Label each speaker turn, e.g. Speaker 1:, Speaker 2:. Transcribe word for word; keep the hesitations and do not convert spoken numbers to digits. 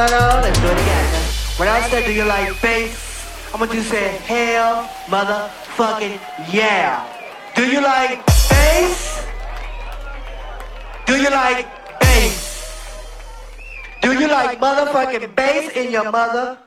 Speaker 1: no, no, let's do it again. When I said, do you like bass? I want you to say, hell, motherfucking yeah. Do you like bass? Do you like bass? Do you like motherfucking bass in your mother?